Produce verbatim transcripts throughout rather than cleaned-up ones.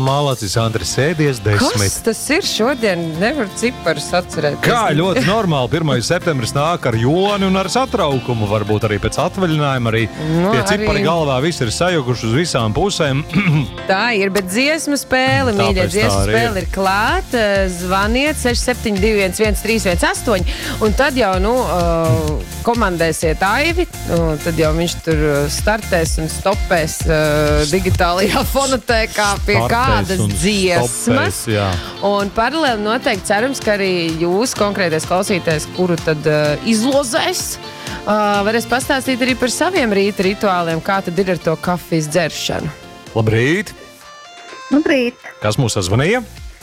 malacis, Andris, sēdies desmit. Kas tas ir šodien? Nevar ciparus atcerēt. Kā ļoti normāli, pirmais septembris nāk ar joni un ar satraukumu, varbūt arī pēc atvaļinājuma, arī Nu, tie cipari arī- galvā, visi ir sajukuši uz visām pusēm. Tā ir, bet dziesmu spēle, Tāpēc mīļie, tā dziesmu arī spēle ir klāta. Zvaniet seši septiņi divi viens viens trīs viens astoņi, un tad jau, nu, uh, komandēsiet Aivi, un tad jau viņš tur startēs un stopēs uh, digitālajā fonotēkā pie Startēs kādas un dziesmas. stopēs, jā. Un paralēli noteikti cerams, ka arī jūs, konkrētais klausītājs, kuru tad uh, izlozēs, uh, varēs pastāstīt arī par saviem rīta rituāliem, kā tad ir ar to kafijas dzeršanu. Labrīt! Labrīt! Kas mūs sazvanīja?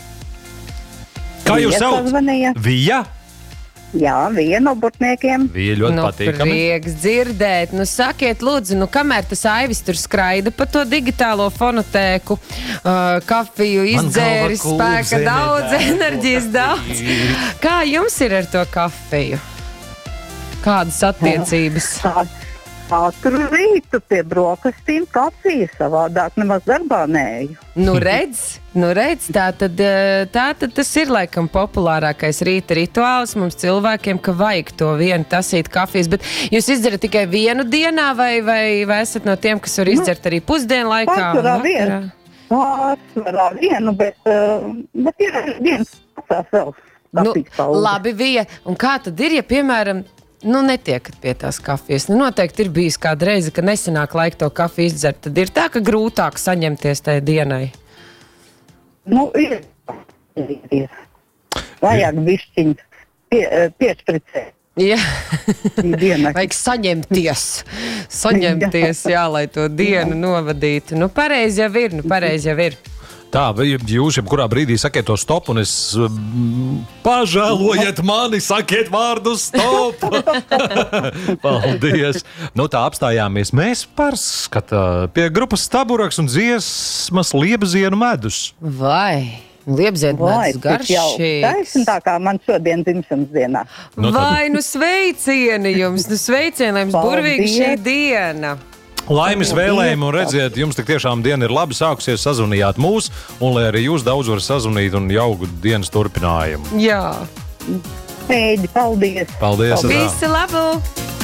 Kā jūs Vija sauc? sazvanīja. Vija? Jā, viena no burtniekiem. Vija ļoti Nu, patīkami. prieks dzirdēt. Nu, sakiet, lūdzu, nu, kamēr tas Aivis tur skraida pa to digitālo fonotēku, uh, kafiju Man izdzēris, galva spēka kūzene daudz, deg. enerģijas daudz. Kā jums ir ar to kafiju? Kādas attiecības? Tā, katru rītu pie brokastīm kafija, savādāk nemaz darbā neeju. Nu, redz, nu, redz tā, tad, eh, tā tad tas ir laikam populārākais rīta rituāls mums cilvēkiem, ka vajag to vienu tasīt kafijas. Bet jūs izdzerat tikai vienu dienā, vai, vai, vai esat no tiem, kas var izdzert arī pusdienu laikā? Pārsvarā un vienu. vakarā? Pārsvarā vienu, bet, uh, bet ir viens pats vēl. Nu, kafijas pauze. labi, Vija. Un kā tad ir, ja, piemēram, nu, netiekat pie tās kafijas? Nu, noteikti ir bijis kāda reize, ka nesenāk laika to kafiju izdzert. Tad ir tā, ka grūtāk saņemties tajā dienai. Nu, ir. ir, ir. Vajag bišķiņu pie, eh, piešpricēt. Jā, Dienai. vajag saņemties. Saņemties, jā, lai to dienu novadītu. Nu, pareizi jau ir, nu, pareizi jau ir. Tā, vai jūs jebkurā brīdī sakiet to stop, un es mm, pažēlojiet mani, sakiet vārdu stop. Paldies. Nu, tā apstājāmies mēs par skatu pie grupas Staburaks un dziesmas Liepzienu medus. Vai? Liepzienu Vai, medus cik jauki. garšīgs. Taisn tā kā man šodien dzimšanas dienā. Nu, tad- Vai, nu sveicieni jums, nu sveicieni, lai jums Paldies. burvīgi šī diena. Laimes vēlējumi, un redziet, jums tik tiešām diena ir labi sākusies, sazvanījāt mūs, un lai arī jūs daudz varat sazvanīt un jauku dienas turpinājumu. Jā. Pēdi, paldies! Paldies! Paldies. Atā. Visu labu!